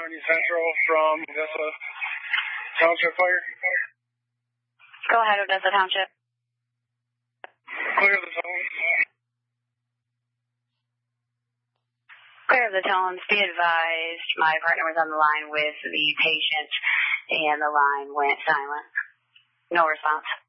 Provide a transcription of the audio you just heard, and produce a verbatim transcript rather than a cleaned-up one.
Kearney Central from Odessa Township Fire. Go ahead, Odessa Township. Clear the tones. Clear the tones. Be advised, my partner was on the line with the patient, and the line went silent. No response.